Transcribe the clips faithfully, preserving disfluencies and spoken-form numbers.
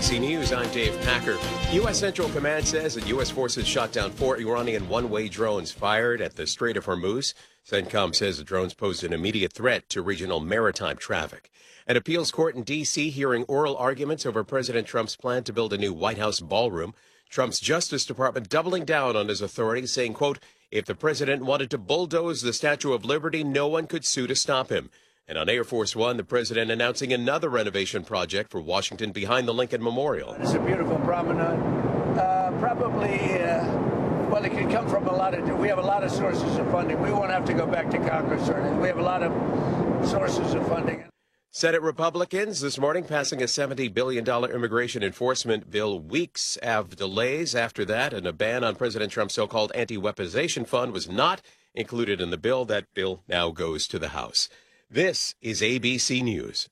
C News, I'm Dave Packer. U S. Central Command says that U S forces shot down four Iranian one-way drones fired at the Strait of Hormuz. CENTCOM says the drones posed an immediate threat to regional maritime traffic. An appeals court in D C hearing oral arguments over President Trump's plan to build a new White House ballroom. Trump's Justice Department doubling down on his authority, saying, quote, if the president wanted to bulldoze the Statue of Liberty, no one could sue to stop him. And on Air Force One, the president announcing another renovation project for Washington behind the Lincoln Memorial. It's a beautiful promenade. Uh, probably, uh, well, it can come from a lot of, we have a lot of sources of funding. We won't have to go back to Congress or anything. We have a lot of sources of funding. Senate Republicans this morning passing a seventy billion dollars immigration enforcement bill weeks of delays after that, and a ban on President Trump's so-called anti-weaponization fund was not included in the bill. That bill now goes to the House. This is A B C News.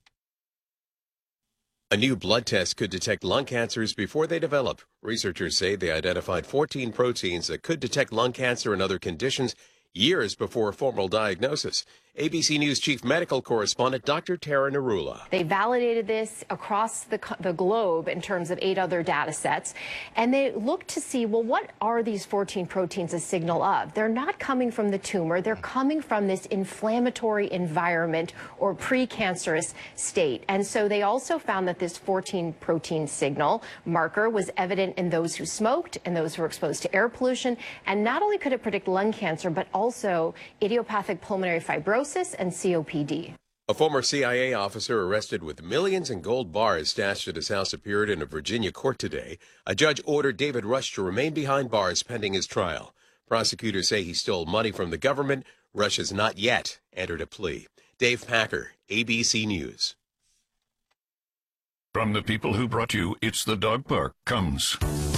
A new blood test could detect lung cancers before they develop. Researchers say they identified fourteen proteins that could detect lung cancer and other conditions years before formal diagnosis. A B C News chief medical correspondent Doctor Tara Narula. They validated this across the, the globe in terms of eight other data sets, and they looked to see, well, what are these fourteen proteins a signal of? They're not coming from the tumor. They're coming from this inflammatory environment or precancerous state. And so they also found that this fourteen protein signal marker was evident in those who smoked and those who were exposed to air pollution. And not only could it predict lung cancer, but also idiopathic pulmonary fibrosis and C O P D. A former C I A officer arrested with millions in gold bars stashed at his house appeared in a Virginia court today. A judge ordered David Rush to remain behind bars pending his trial. Prosecutors say he stole money from the government. Rush has not yet entered a plea. Dave Packer, A B C News. From the people who brought you It's the Dog Park comes